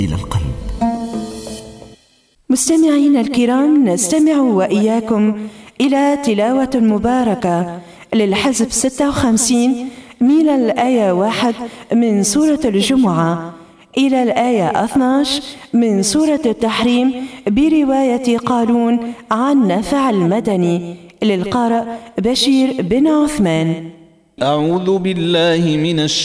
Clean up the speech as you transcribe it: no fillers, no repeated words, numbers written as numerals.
إلى القلب. مستمعينا الكرام، نستمع وإياكم إلى تلاوة مباركة للحزب 56 من الآية 1 من سورة الجمعة إلى الآية 12 من سورة التحريم برواية قالون عن نافع المدني للقارئ بشير بن عثمان. أعوذ بالله من